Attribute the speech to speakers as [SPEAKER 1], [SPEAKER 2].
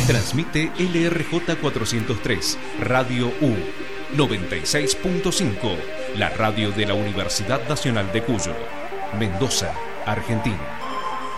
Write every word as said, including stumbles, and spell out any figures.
[SPEAKER 1] Transmite L R J cuatrocientos tres, Radio U, noventa y seis punto cinco, la radio de la Universidad Nacional de Cuyo, Mendoza, Argentina.